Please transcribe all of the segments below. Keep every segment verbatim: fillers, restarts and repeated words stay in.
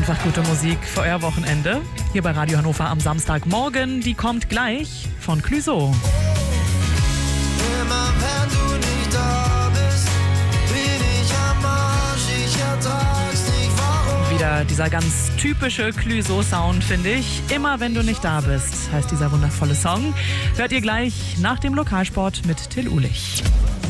einfach gute Musik für euer Wochenende. Hier bei Radio Hannover am Samstagmorgen. Die kommt gleich von Clouseau. Immer wenn du nicht da bist, bin ich am Arsch, ich ertrag's nicht, warum? Wieder dieser ganz typische Clouseau-Sound, finde ich. Immer wenn du nicht da bist, heißt dieser wundervolle Song. Hört ihr gleich nach dem Lokalsport mit Till Uhlich.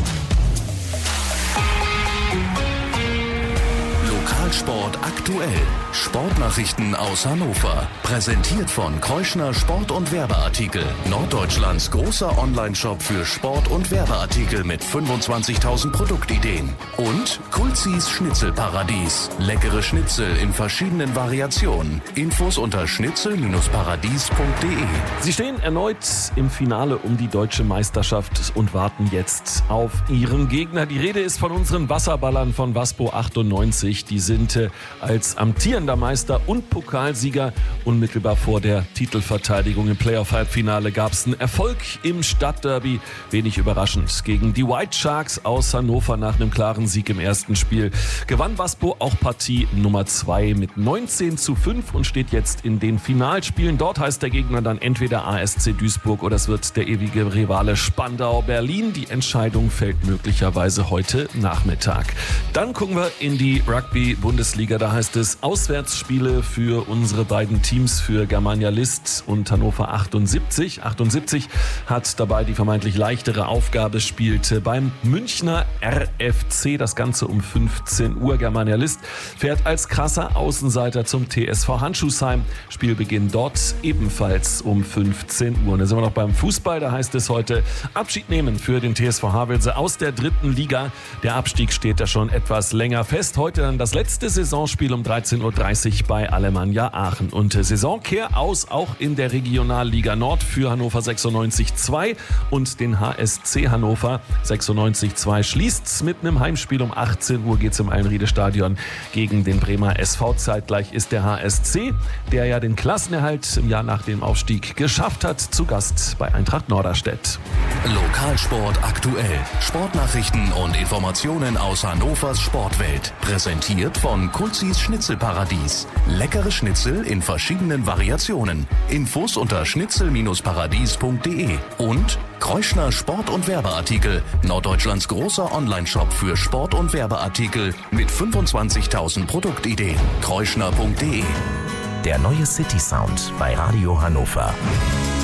Lokalsport aktuell. Sportnachrichten aus Hannover. Präsentiert von Kreuschner Sport- und Werbeartikel. Norddeutschlands großer Online-Shop für Sport- und Werbeartikel mit fünfundzwanzigtausend Produktideen. Und Kulzis Schnitzelparadies. Leckere Schnitzel in verschiedenen Variationen. Infos unter schnitzel paradies punkt de. Sie stehen erneut im Finale um die deutsche Meisterschaft und warten jetzt auf ihren Gegner. Die Rede ist von unseren Wasserballern von Waspo achtundneunzig. Die sind äh, als amtierender Meister und Pokalsieger unmittelbar vor der Titelverteidigung im Playoff-Halbfinale gab es einen Erfolg im Stadtderby. Wenig überraschend. Gegen die White Sharks aus Hannover nach einem klaren Sieg im ersten Spiel gewann Waspo auch Partie Nummer zwei mit neunzehn zu fünf und steht jetzt in den Finalspielen. Dort heißt der Gegner dann entweder A S C Duisburg oder es wird der ewige Rivale Spandau Berlin. Die Entscheidung fällt möglicherweise heute Nachmittag. Dann gucken wir in die Rugby-Bundesliga. Da heißt es Auswärtsspiele für unsere beiden Teams, für Germania List und Hannover achtundsiebzig. achtundsiebzig hat dabei die vermeintlich leichtere Aufgabe, spielt beim Münchner R F C. Das Ganze um fünfzehn Uhr. Germania List fährt als krasser Außenseiter zum T S V Handschuhsheim. Spielbeginn dort ebenfalls um fünfzehn Uhr. Und da sind wir noch beim Fußball. Da heißt es heute Abschied nehmen für den T S V Havelse aus der dritten Liga. Der Abstieg steht da schon etwas länger fest. Heute dann das letzte Saisonspiel um dreizehn Uhr dreißig bei Alemannia Aachen. Und Saisonkehr aus auch in der Regionalliga Nord für Hannover sechsundneunzig zwei und den H S C Hannover sechsundneunzig zwei schließt mit einem Heimspiel um achtzehn Uhr geht es im Almriede-Stadion gegen den Bremer S V. Zeitgleich ist der H S C, der ja den Klassenerhalt im Jahr nach dem Aufstieg geschafft hat, zu Gast bei Eintracht Norderstedt. Lokalsport aktuell. Sportnachrichten und Informationen aus Hannovers Sportwelt. Präsentiert von Kulzis Schnitzelparadies. Leckere Schnitzel in verschiedenen Variationen. Infos unter schnitzel paradies punkt de. Und Kreuschner Sport- und Werbeartikel. Norddeutschlands großer Online-Shop für Sport- und Werbeartikel mit fünfundzwanzigtausend Produktideen. kreuschner punkt de. Der neue City Sound bei Radio Hannover.